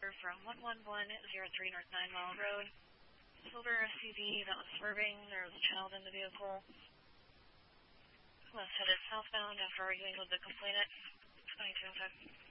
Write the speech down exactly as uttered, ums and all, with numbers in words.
number from one one one zero three North nine Mile Road. Silver S U V that was swerving. There was a child in the vehicle. Was headed southbound after arguing with the complainant. twenty-two oh five.